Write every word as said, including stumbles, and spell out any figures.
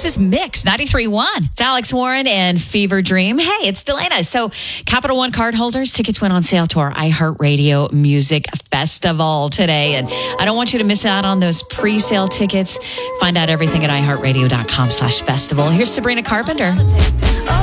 This is Mix ninety-three point one. It's Alex Warren and Fever Dream. Hey, it's Delana. So Capital One card holders, tickets went on sale to our iHeartRadio Music Festival today. And I don't want you to miss out on those pre-sale tickets. Find out everything at iHeartRadio.com slash festival. Here's Sabrina Carpenter.